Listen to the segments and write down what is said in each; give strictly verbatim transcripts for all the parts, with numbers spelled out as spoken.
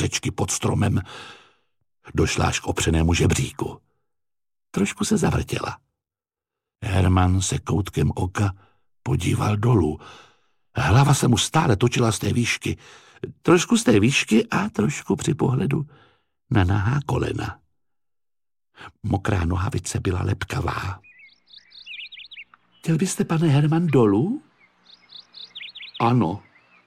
řečky pod stromem. Došla až k opřenému žebříku. Trošku se zavrtěla. Herman se koutkem oka podíval dolů. Hlava se mu stále točila z té výšky. Trošku z té výšky a trošku při pohledu na nahá kolena. Mokrá nohavice byla lepkavá. Chtěl byste, pane Herman, dolů? Ano.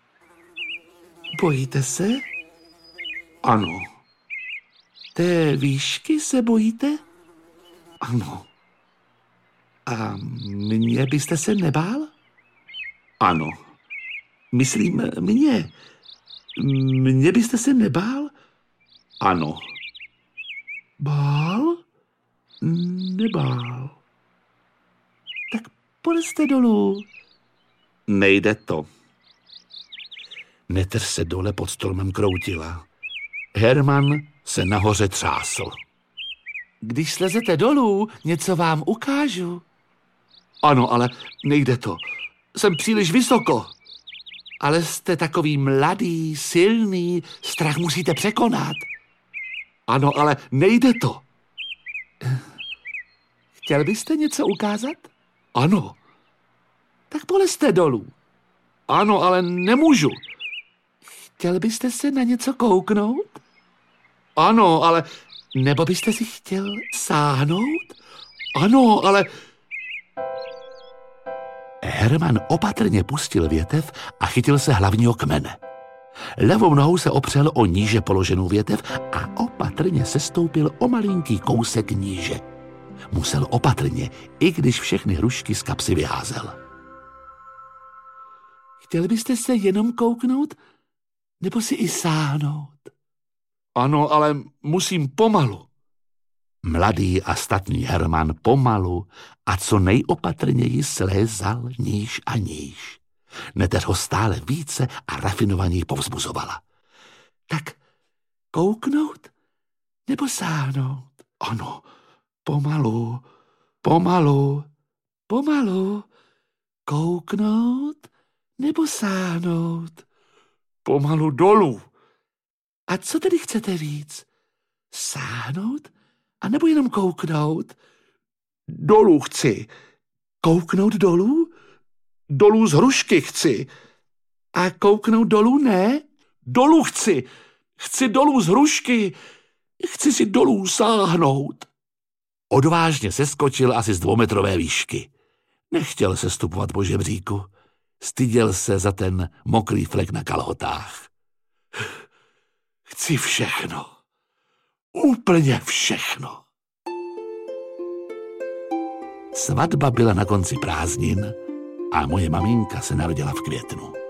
Bojíte se? Ano. Té výšky se bojíte? Ano. A mě byste se nebál? Ano. Myslím, mě. Mě byste se nebál? Ano. Bál? Nebál. Tak polezte dolů. Nejde to. Netr se dole pod stromem kroutila. Herman se nahoře třásl. Když slezete dolů, něco vám ukážu. Ano, ale nejde to. Jsem příliš vysoko. Ale jste takový mladý, silný, strach musíte překonat. Ano, ale nejde to. Chtěl byste něco ukázat? Ano. Tak polezte dolů. Ano, ale nemůžu. Chtěl byste se na něco kouknout? Ano, ale... Nebo byste si chtěl sáhnout? Ano, ale... Herman opatrně pustil větev a chytil se hlavního kmene. Levou nohou se opřel o níže položenou větev a opatrně sestoupil o malinký kousek níže. Musel opatrně, i když všechny hrušky z kapsy vyházel. Chtěl byste se jenom kouknout, nebo si i sáhnout? Ano, ale musím pomalu. Mladý a statný Herman pomalu a co nejopatrněji slézal níž a níž. Neteř ho stále více a rafinovaněji povzbuzovala. Tak kouknout nebo sáhnout? Ano, pomalu, pomalu, pomalu. Kouknout nebo sáhnout? Pomalu dolů. A co tedy chcete víc? Sáhnout? A nebo jenom kouknout? Dolů chci. Kouknout dolů? Dolů z hrušky chci. A kouknout dolů ne? Dolů chci. Chci dolů z hrušky. Chci si dolů sáhnout. Odvážně seskočil asi z dvoumetrové výšky. Nechtěl se stupovat po žebříku. Styděl se za ten mokrý flek na kalhotách. Chci všechno. Úplně všechno. Svatba byla na konci prázdnin a moje maminka se narodila v květnu.